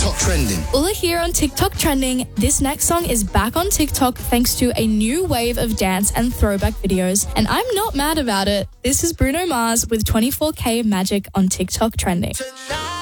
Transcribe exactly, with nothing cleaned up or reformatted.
TikTok trending. Ula here on TikTok trending. This next song is back on TikTok thanks to a new wave of dance and throwback videos, and I'm not mad about it. This is Bruno Mars with twenty-four K Magic on TikTok trending.